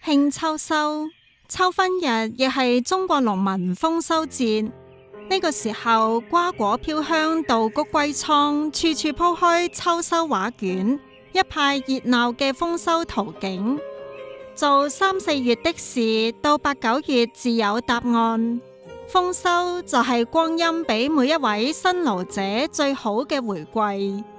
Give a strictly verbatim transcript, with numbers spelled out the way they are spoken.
慶秋收，秋分日亦係中國農民豐收節。呢、這個時候，瓜果飄香，稻穀歸倉，處處鋪開秋收畫卷，一派熱鬧嘅豐收圖景。做三四月的事，到八九月自有答案。豐收就係光陰俾每一位辛勞者最好嘅回饋。